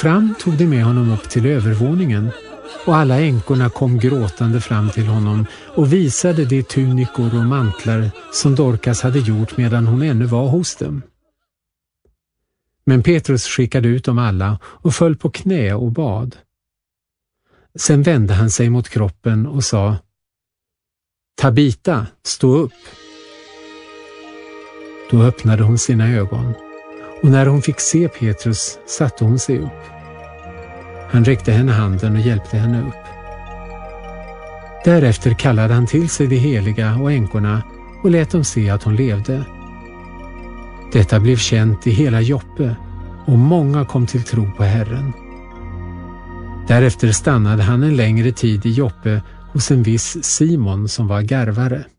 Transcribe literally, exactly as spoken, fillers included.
fram tog de med honom upp till övervåningen, och alla änkorna kom gråtande fram till honom och visade de tunikor och mantlar som Dorcas hade gjort medan hon ännu var hos dem. Men Petrus skickade ut dem alla och föll på knä och bad. Sen vände han sig mot kroppen och sa: Tabita, stå upp. Då öppnade hon sina ögon, och när hon fick se Petrus satte hon sig upp. Han räckte henne handen och hjälpte henne upp. Därefter kallade han till sig de heliga och änkorna och lät dem se att hon levde. Detta blev känt i hela Joppe, och många kom till tro på Herren. Därefter stannade han en längre tid i Joppe hos en viss Simon som var garvare.